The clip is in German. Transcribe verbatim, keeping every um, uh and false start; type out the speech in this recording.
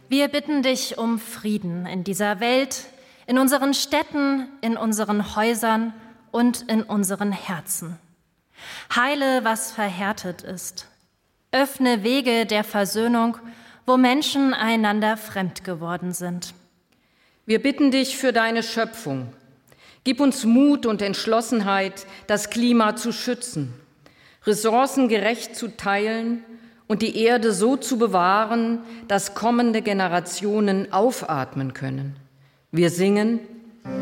Wir bitten dich um Frieden in dieser Welt, in unseren Städten, in unseren Häusern und in unseren Herzen. Heile, was verhärtet ist. Öffne Wege der Versöhnung, wo Menschen einander fremd geworden sind. Wir bitten dich für deine Schöpfung. Gib uns Mut und Entschlossenheit, das Klima zu schützen, Ressourcen gerecht zu teilen und die Erde so zu bewahren, dass kommende Generationen aufatmen können. Wir singen: